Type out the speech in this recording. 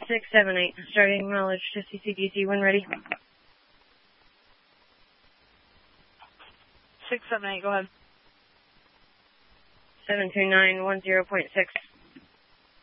678, starting knowledge to CCDC when ready. 678, go ahead. 72910.6.